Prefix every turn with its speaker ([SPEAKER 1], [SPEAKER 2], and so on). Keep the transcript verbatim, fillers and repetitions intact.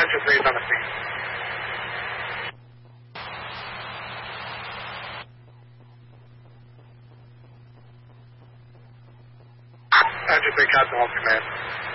[SPEAKER 1] Engine three is on the scene. Engine three, Captain Hall Command.